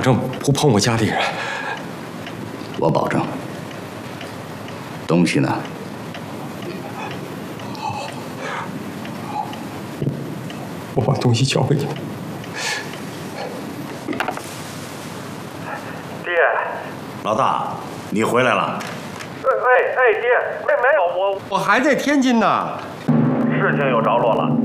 证不碰我家里人。 我保证。东西呢？ 好，我把东西交给你们。 爹， 老大，你回来了。 哎，爹，没有我还在天津呢。 事情有着落了。